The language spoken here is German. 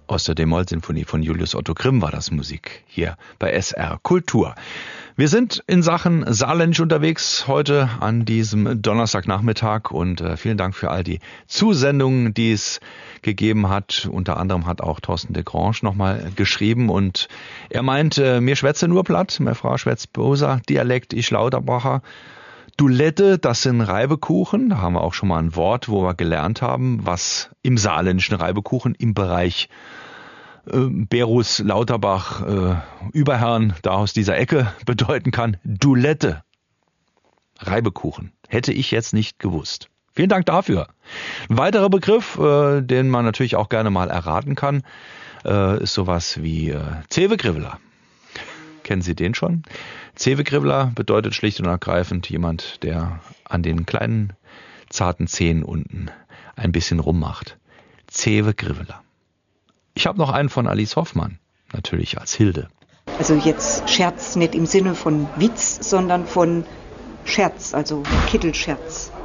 Aus der D-Moll-Sinfonie von Julius Otto Grimm war das Musik hier bei SR Kultur. Wir sind in Sachen Saarländisch unterwegs heute an diesem Donnerstagnachmittag und vielen Dank für all die Zusendungen, die es gegeben hat. Unter anderem hat auch Thorsten de Grange nochmal geschrieben und er meint, mir schwätze nur platt, meine Frau schwätzt Boser Dialekt, ich Lauterbacher. Dulette, das sind Reibekuchen. Da haben wir auch schon mal ein Wort, wo wir gelernt haben, was im saarländischen Reibekuchen im Bereich Berus, Lauterbach, Überherrn, da aus dieser Ecke bedeuten kann. Dulette, Reibekuchen. Hätte ich jetzt nicht gewusst. Vielen Dank dafür. Ein weiterer Begriff, den man natürlich auch gerne mal erraten kann, ist sowas wie Zewekriveler. Kennen Sie den schon? Zewekriveler bedeutet schlicht und ergreifend jemand, der an den kleinen, zarten Zehen unten ein bisschen rummacht. Zewekriveler. Ich habe noch einen von Alice Hoffmann, natürlich als Hilde. Also jetzt Scherz nicht im Sinne von Witz, sondern von Scherz, also Kittelscherz.